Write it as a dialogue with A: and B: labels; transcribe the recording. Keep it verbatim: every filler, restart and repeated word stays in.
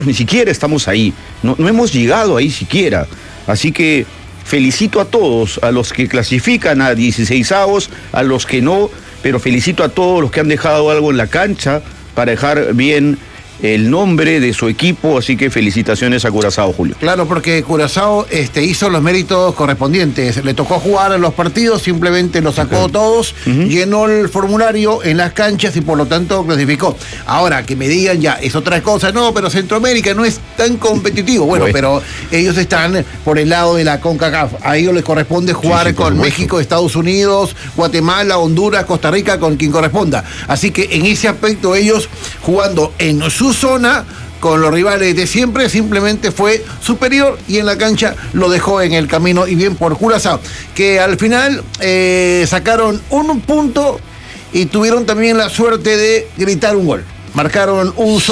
A: ni siquiera estamos ahí, no, no hemos llegado ahí siquiera. Así que felicito a todos, a los que clasifican a dieciseisavos, a los que no, pero felicito a todos los que han dejado algo en la cancha para dejar bien el nombre de su equipo, así que felicitaciones a Curazao, Julio.
B: Claro, porque Curazao este, hizo los méritos correspondientes, le tocó jugar en los partidos, simplemente los sacó okay. todos, uh-huh. llenó el formulario en las canchas y por lo tanto clasificó. Ahora, que me digan ya, es otra cosa, no, pero Centroamérica no es tan competitivo, bueno, pues. pero ellos están por el lado de la CONCACAF, a ellos les corresponde jugar sí, sí, con México, Estados Unidos, Guatemala, Honduras, Costa Rica, con quien corresponda. Así que en ese aspecto ellos jugando en su zona con los rivales de siempre simplemente fue superior y en la cancha lo dejó en el camino y bien por Curazao, que al final eh, sacaron un punto y tuvieron también la suerte de gritar un gol, marcaron un